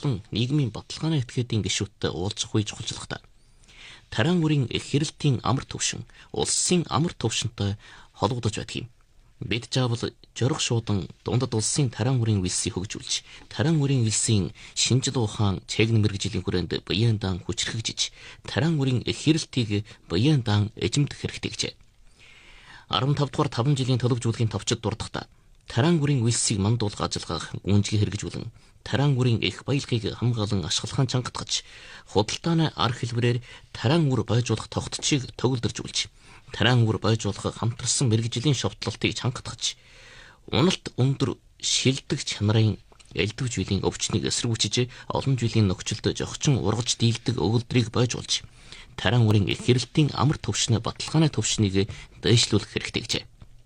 болон нийгмийн баталгааны этгээдийн гишүүдтэй уулзах үе чухалчлагдав. Таран үрийн хэрэлтийн амар төвшин улсын амар төвшөнтэй холбогдож байдаг юм. Бид заавал жорох шуудан дундад улсын таран үрийн вилсийг хөгжүүлж, таран үрийн вилсийн шинжил ухаан цэгн мэрэгжлийн хүрээнд буян дан хүчрхэгжиж, таран үрийн хэрэлтийг буян дан эзэмдэх хэрэгтэй гэжээ. 15 дугаар 5 жилийн төлөвжүүлгийн товчид дурдахдаа таран үрийн вилсийг мандуулах ажиллагаах гүнзгий хэрэгжүүлэн, таран үрийн их баялагийг хамгаалан ашиглахын чангатгаж, худалдааны арга хэлбэрээр таран үр бойжуулах тогтцыг төгөлдржүүлж, таран үр бойжуулах хамтарсан мэрэгжлийн шовтлолтыг чангатгаж, уналт өндөр шилдэг чанарын элдв жилийн өвчнийг эсэргүүцэж, олон жилийн нөхцөлд зохичин ургаж дийлдэг өгүүлбэрийг бойжуулж, таран үрийн их хэрэлтийн амар төвшний баталгааны төвшнийг дэвшлүүлэх хэрэгтэй гэжээ.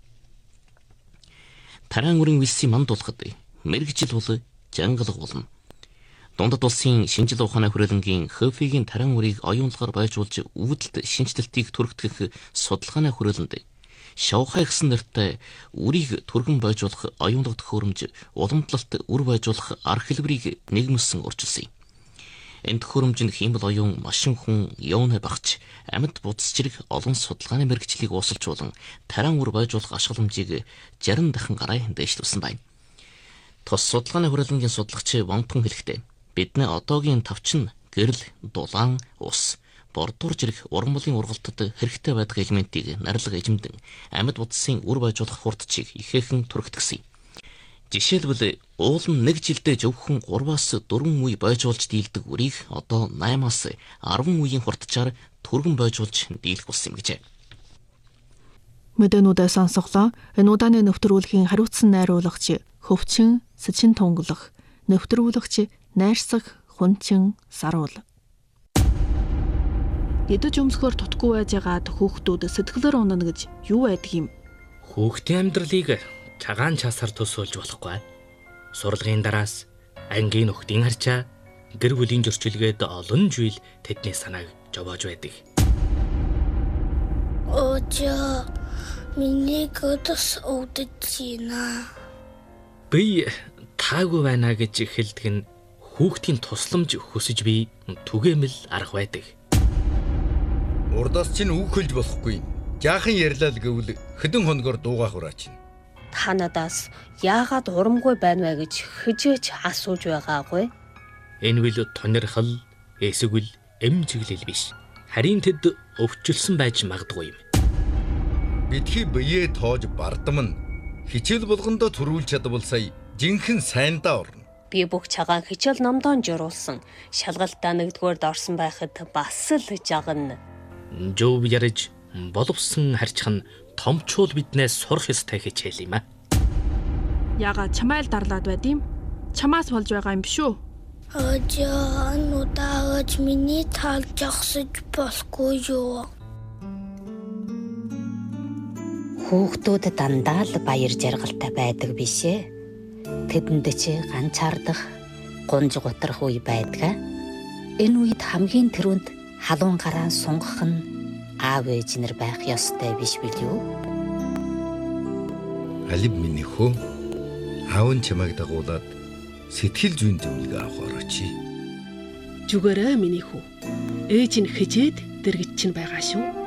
Таран үрийн вилсийг мандуулахад мэрэгжил бол жангалга болно. Дундад улсын шинжил ухааны хүрээлэнгийн ХФИ-ийн таран үрийг оюунлагаар байжуулж үүдэлт шинжилтийг түргтгэх судалгааны хүрээлэнд шавхай гэсэн нэртэй үрийг түргэн байжуулах оюунлаг төхөөрөмж уламжлалт үр байжуулах арга хэлбэрийг нэгмэлсэн урьдчилсан юм. Энэ төхөөрөмжөнд хиймэл оюун машин хүн явна багч амьд будас зэрэг олон судалгааны мэрэгчлийг уусалжуулан таран үр байжуулах ашигламжийг 60 дахин гараа дэвшлүүлсэн байна. Тус судалгааны хүрээлэнгийн судалгач Вонпон хэлэхдээ бидний одоогийн тавчин гэрэл, дулаан, ус, бордуур зэрэг уран бүлгийн ургалтад хэрэгтэй байдаг элементийг нарилга эзэмдэн амьд будсын үр байжуулах хурдчийг ихээхэн түргэтгсэн юм. Жишээлбэл уулын 1 жилдээ зөвхөн 3-аас 4 үе байжуулж дийлдэг үрийг одоо 8-аас 10 үеийн хурдчаар түргэн байжуулж дийлэх болсон юм гэжээ. Мэдэнүүдээ сонсголоо. Энэ удааны нэвтрүүлгийн хариуцсан найруулагч Хөвчин Сэчин тунгалах, нэвтрүүлэгч Найрсаг Хунчин Саруул. Идэж өмсгөр тутгүй байж байгаад хүүхдүүд сэтгэлээр унана гэж юу байдаг юм? Хүүхдийн амьдралыг цагаан часаар төсөөлж болохгүй. Сурлагын дараас ангийн нөхдийн харчаа, гэр бүлийн зөрчилгээд олон жил тэдний санааг жовоож байдаг. Очоо миний götöс өвдөж Би таагүй байна гэж хэлдэг нь хүүхдийн тусламж хүсэж би түгээмэл арга байдаг. Урдаас чинь үг хэлж болохгүй. Жаахан ярьлаа л гэвэл хэдэн хоногор дуугаах ураач. Та надаас яагаад урамгүй байна вэ гэж хижээж асууж байгаагүй. Энэ үл тонирхол эсвэл эмзэглэл биш. Харин тэд өвчлсөн байж магадгүй юм. Бидний бие тоож бардам нь хичээл болгондоо төрүүлж чадвал сая жинхэнэ сайндаа орно. Би бүх цагаан хичээл номдоо журуулсан. Шалгалтаа нэгдүгээрд орсон байхад бас л жагна. Жов ярьж боловсон харьцах нь томчууд биднээс сурах ёстой хичээл юм аа. Яагаад чамайл дарлаад байд юм? Чамаас болж байгаа юм биш үү? Очоо нутаагч миний тал жагсаж болохгүй юу? Хүүхдүүд дандаа л баяр жаргалтай байдаг биш ээ. Тэдэнд чи ганцаардах, гунж гутрах үе байдаг. Энэ үед хамгийн түрүүнд халуун гараан сунгах нь аав ээж нар байх ёстой биш билүү? Алив миний хөө. Аав нь чамайг дагуулад сэтгэл зүйн зөвлөгөө авах орооч. Зүгээрээ миний хүү. Ээж нь хижээд дэргэж чинь байгаа шүү.